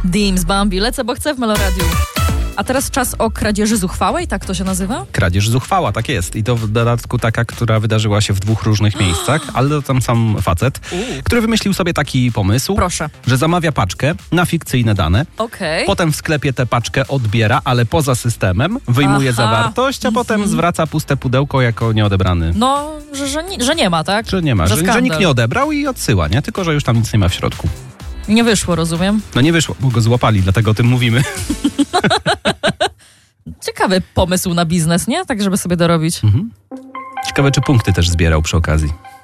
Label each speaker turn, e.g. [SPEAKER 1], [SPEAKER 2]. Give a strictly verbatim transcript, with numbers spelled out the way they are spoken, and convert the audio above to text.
[SPEAKER 1] Dims, Bambi, lecę, bo chcę w Meloradiu. A teraz czas o kradzieży zuchwałej, tak to się nazywa?
[SPEAKER 2] Kradzież zuchwała, tak jest. I to w dodatku taka, która wydarzyła się w dwóch różnych miejscach, ale to tam sam facet,
[SPEAKER 1] U.
[SPEAKER 2] który wymyślił sobie taki pomysł,
[SPEAKER 1] Proszę.
[SPEAKER 2] że zamawia paczkę na fikcyjne dane,
[SPEAKER 1] Okej.
[SPEAKER 2] potem w sklepie tę paczkę odbiera, ale poza systemem, wyjmuje
[SPEAKER 1] Aha.
[SPEAKER 2] zawartość, a potem zwraca puste pudełko jako nieodebrany.
[SPEAKER 1] No, że, że, nie, że nie ma, tak?
[SPEAKER 2] Że nie ma, że, że
[SPEAKER 1] skandal.
[SPEAKER 2] nikt nie odebrał i odsyła, nie? Tylko, że już tam nic nie ma w środku.
[SPEAKER 1] Nie wyszło, rozumiem.
[SPEAKER 2] No nie wyszło, bo go złapali, dlatego o tym mówimy.
[SPEAKER 1] Ciekawy pomysł na biznes, nie? Tak, żeby sobie dorobić.
[SPEAKER 2] Ciekawe, czy punkty też zbierał przy okazji.